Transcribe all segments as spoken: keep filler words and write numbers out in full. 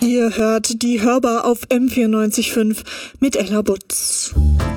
Ihr hört die Hörbar auf M vierundneunzig Komma fünf mit Ella Butz.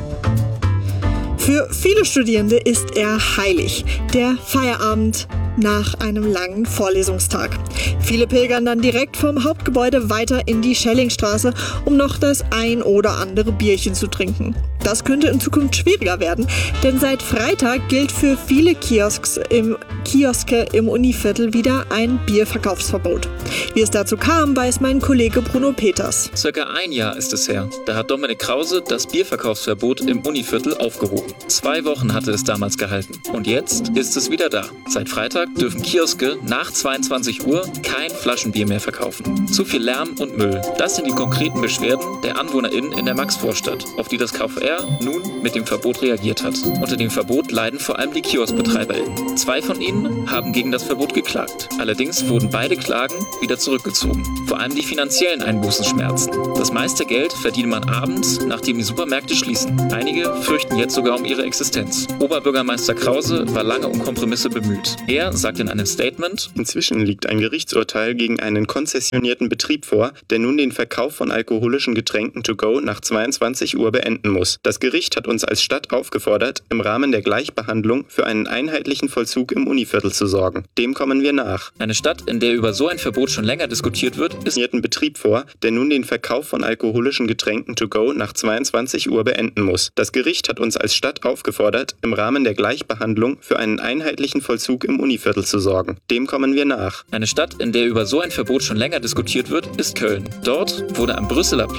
Für viele Studierende ist er heilig, der Feierabend nach einem langen Vorlesungstag. Viele pilgern dann direkt vom Hauptgebäude weiter in die Schellingstraße, um noch das ein oder andere Bierchen zu trinken. Das könnte in Zukunft schwieriger werden, denn seit Freitag gilt für viele Kiosks im, Kioske im Univiertel wieder ein Bierverkaufsverbot. Wie es dazu kam, weiß mein Kollege Bruno Peters. Circa ein Jahr ist es her. Da hat Dominik Krause das Bierverkaufsverbot im Univiertel aufgehoben. Zwei Wochen hatte es damals gehalten. Und jetzt ist es wieder da. Seit Freitag dürfen Kioske nach zweiundzwanzig Uhr kein Flaschenbier mehr verkaufen. Zu viel Lärm und Müll. Das sind die konkreten Beschwerden der AnwohnerInnen in der Maxvorstadt, auf die das K V R nun mit dem Verbot reagiert hat. Unter dem Verbot leiden vor allem die KioskbetreiberInnen. Zwei von ihnen haben gegen das Verbot geklagt. Allerdings wurden beide Klagen wieder zurückgezogen. Vor allem die finanziellen Einbußen schmerzen. Das meiste Geld verdient man abends, nachdem die Supermärkte schließen. Einige fürchten jetzt sogar um ihre Existenz. Oberbürgermeister Krause war lange um Kompromisse bemüht. Er sagt in einem Statement: Inzwischen liegt ein Gerichtsurteil gegen einen konzessionierten Betrieb vor, der nun den Verkauf von alkoholischen Getränken to go nach zweiundzwanzig Uhr beenden muss. Das Gericht hat uns als Stadt aufgefordert, im Rahmen der Gleichbehandlung für einen einheitlichen Vollzug im Univiertel zu sorgen. Dem kommen wir nach. Eine Stadt, in der über so ein Verbot schon länger diskutiert wird, ist einen Betrieb vor, der nun den Verkauf von alkoholischen Getränken to go nach zweiundzwanzig Uhr beenden muss. Das Gericht hat uns als Stadt aufgefordert, im Rahmen der Gleichbehandlung für einen einheitlichen Vollzug im Univiertel zu sorgen. Dem kommen wir nach. Eine Stadt, in der über so ein Verbot schon länger diskutiert wird, ist Köln. Dort wurde am Brüsseler